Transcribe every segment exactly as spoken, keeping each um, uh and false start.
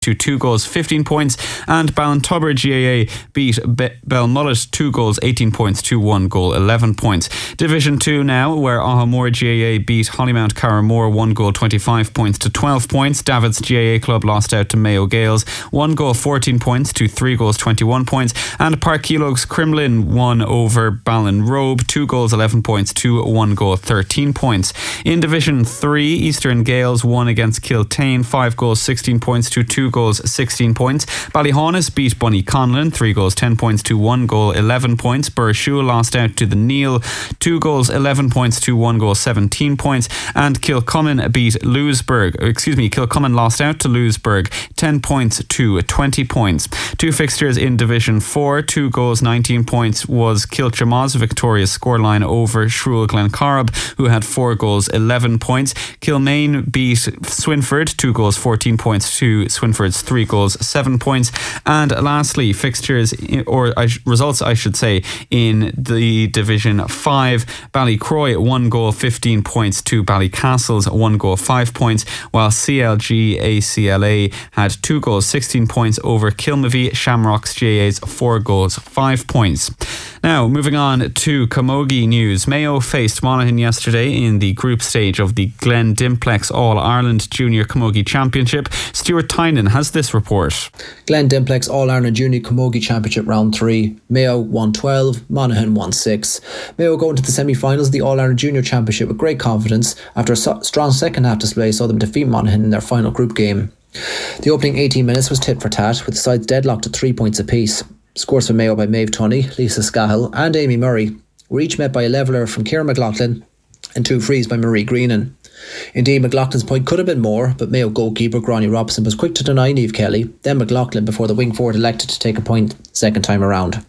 to two goals fifteen points, and Ballintubber G A A beat Be- Belmullet two goals eighteen points to one goal eleven points. Division two now, where Ahamore G A A beat Hollymount Carramore one goal twenty-five points to twelve points. Davids G A A club lost out to Mayo Gales one goal fourteen points to three goals twenty-one points, and Parkeelog's Crumlin won over Ballinrobe two goals eleven points to one goal thirteen points. In Division three, Eastern Gales won against Kiltane five goals sixteen points to two goals sixteen points. Ballyhaunis beat Bunny Conlon three goals ten points to one goal eleven points. Burrshoe lost out to the Neil two goals eleven points to one goal seventeen points, and Kilcummin beat Lewisburg excuse me Kilcummin lost out to Lewisburg ten points to twenty points. Two fixtures in Division four, two goals nineteen points was Kilchamoz victorious scoreline over Shrule Glencorrib, who had four goals eleven points. Kilmaine beat Swinford two goals fourteen points to Swinford's three goals seven points. And lastly, fixtures or I, results I should say in the Division five, Ballycroy one goal fifteen points to Ballycastle's one goal five points, while C L G A C L A had two goals sixteen points over Kilmavie Shamrocks G A A's four goals five points. Now moving on to Camogie news. Mayo faced Monaghan yesterday in the group stage of the Glen Dimplex All-Ireland Junior Camogie Championship. Stuart Tynan has this report. Glen Dimplex All-Ireland Junior Camogie Championship round three. Mayo won twelve, Monaghan won six. Mayo go into the semi-finals of the All-Ireland Junior Championship with great confidence after a so- strong second half display saw them defeat Monaghan in their final group game. The opening eighteen minutes was tit for tat, with the sides deadlocked at three points apiece. Scores for Mayo by Maeve Tunney, Lisa Scahill and Amy Murray were each met by a leveller from Ciara McLaughlin and two frees by Marie Greenan. Indeed, McLaughlin's point could have been more, but Mayo goalkeeper Gráinne Robson was quick to deny Niamh Kelly, then McLaughlin, before the wing forward elected to take a point second time around.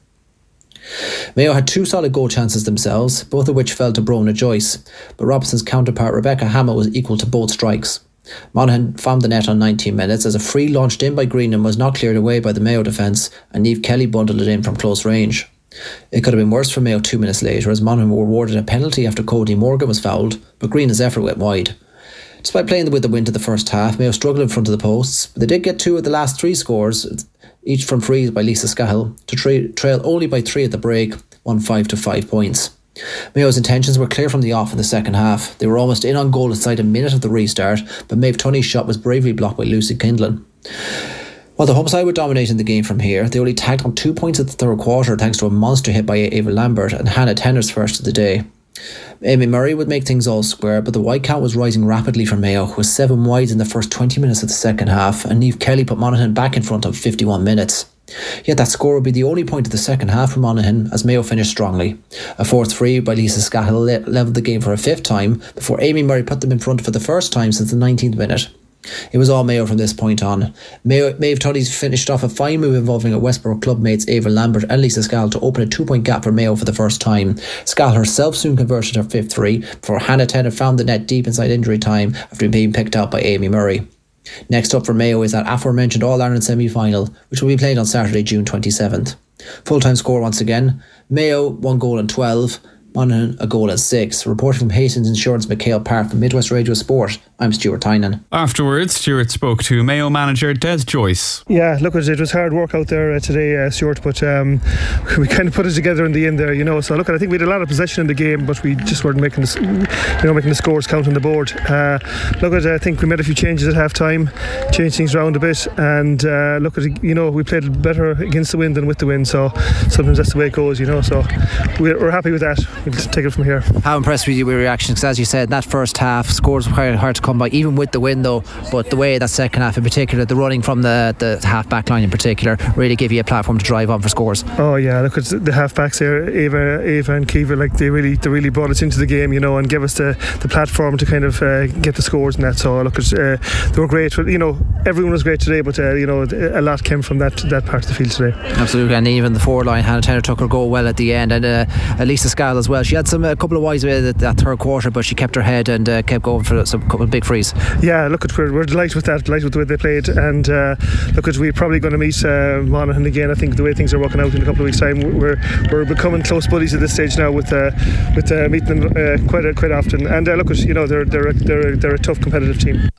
Mayo had two solid goal chances themselves, both of which fell to Brona Joyce, but Robson's counterpart Rebecca Hamill was equal to both strikes. Monaghan found the net on nineteen minutes as a free launched in by Greenan was not cleared away by the Mayo defence, and Niamh Kelly bundled it in from close range. It could have been worse for Mayo two minutes later, as Monaghan were awarded a penalty after Cody Morgan was fouled, but Greenan's effort went wide. Despite playing with the wind to the first half, Mayo struggled in front of the posts, but they did get two of the last three scores, each from frees by Lisa Scahill, to tra- trail only by three at the break, won five to five points. Mayo's intentions were clear from the off in the second half. They were almost in on goal inside a minute of the restart, but Maeve Tunney's shot was bravely blocked by Lucy Kindlin. While the home side were dominating the game from here, they only tagged on two points at the third quarter thanks to a monster hit by Ava Lambert and Hannah Tenner's first of the day. Amy Murray would make things all square, but the wide count was rising rapidly for Mayo, with seven wides in the first twenty minutes of the second half, and Niamh Kelly put Monaghan back in front of fifty-one minutes. Yet that score would be the only point of the second half for Monaghan, as Mayo finished strongly. A fourth free by Lisa Scahill le- levelled the game for a fifth time, before Amy Murray put them in front for the first time since the nineteenth minute. It was all Mayo from this point on. Mayo, Maeve Tunney's finished off a fine move involving a Westborough club mates Ava Lambert and Lisa Scahill to open a two-point gap for Mayo for the first time. Scahill herself soon converted her fifth three, before Hannah Tenner found the net deep inside injury time after being picked out by Amy Murray. Next up for Mayo is that aforementioned All-Ireland semi-final, which will be played on Saturday, June twenty-seventh. Full-time score once again: Mayo one goal and twelve, Monaghan a goal and six. Reporting from Hastings Insurance McHale Park for Midwest Radio Sport, I'm Stuart Tynan. Afterwards, Stuart spoke to Mayo manager Des Joyce. Yeah, look, it was hard work out there uh, today, uh, Stuart, but um, we kind of put it together in the end there, you know. So look, I think we had a lot of possession in the game, but we just weren't making the, you know, making the scores count on the board. Uh, look, I think we made a few changes at half time, changed things around a bit, and uh, look, at you know, we played better against the wind than with the wind. So sometimes that's the way it goes, you know. So we're, we're happy with that. We'll take it from here. How impressed were you with your reaction? Because as you said, that first half scores were quite hard to come by, even with the win though, but the way that second half in particular, the running from the, the half back line in particular, really gave you a platform to drive on for scores. Oh yeah, look at the half backs there, Ava, Ava and Kiva, like they really they really brought us into the game, you know, and gave us the, the platform to kind of uh, get the scores and that. So look, at, uh, they were great. You know, everyone was great today, but uh, you know, a lot came from that that part of the field today. Absolutely, and even the forward line, Hannah Tenner took her goal well at the end, and uh, Lisa Scahill as well. She had some a couple of wides with that third quarter, but she kept her head and uh, kept going for some couple of big frees. Yeah, look, at we're, we're delighted with that, delighted with the way they played, and uh, look, at we're probably going to meet uh, Monaghan again. I think the way things are working out in a couple of weeks' time, we're we're becoming close buddies at this stage now with uh, with uh, meeting them uh, quite uh, quite often. And uh, look, at you know they're they're a, they're a, they're a tough competitive team.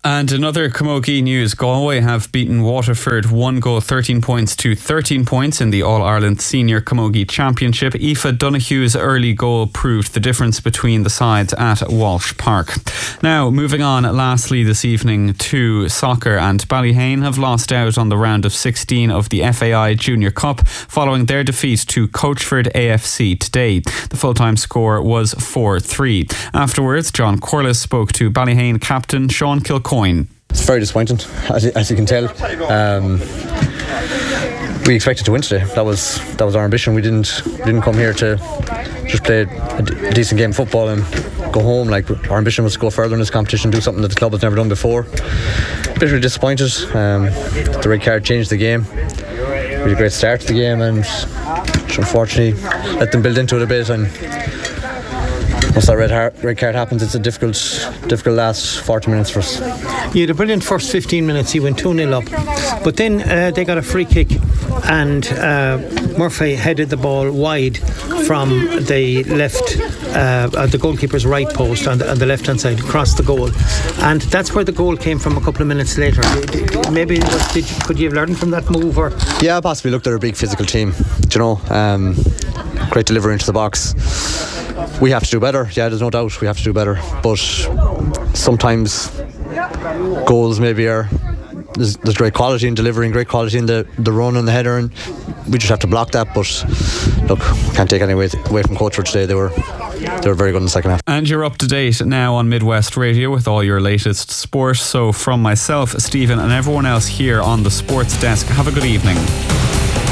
And another Camogie news, Galway have beaten Waterford one goal thirteen points to thirteen points in the All-Ireland Senior Camogie Championship. Aoife Donoghue's early goal proved the difference between the sides at Walsh Park. Now, moving on lastly this evening to soccer, and Ballyhane have lost out on the round of sixteen of the F A I Junior Cup following their defeat to Coachford A F C today. The full-time score was four three. Afterwards, John Corliss spoke to Ballyhane captain Sean Kilcoyne. It's very disappointing, as, as you can tell. Um, we expected to win today. That was that was our ambition. We didn't we didn't come here to just play a, d- a decent game of football and go home. Like, our ambition was to go further in this competition, do something that the club has never done before. Bitterly disappointed. Um, the red card changed the game. We had a great start to the game, and unfortunately let them build into it a bit. And once that red, heart, red card happens, it's a difficult difficult last forty minutes for us. You had a brilliant first fifteen minutes. He went two nil up, but then uh, they got a free kick, and uh, Murphy headed the ball wide from the left, uh, at the goalkeeper's right post on the, on the left hand side, across the goal, and that's where the goal came from a couple of minutes later. Maybe was, did, could you have learned from that move? Or yeah, possibly. Look, they're a big physical team, you know. Um, great delivery into the box. We have to do better, yeah, there's no doubt we have to do better, but sometimes goals maybe are there's, there's great quality in delivering, great quality in the, the run and the header, and we just have to block that. But look, can't take any away, away from Coachford today. They were they were very good in the second half. And you're up to date now on Midwest Radio with all your latest sport. So from myself, Stephen, and everyone else here on the sports desk, have a good evening.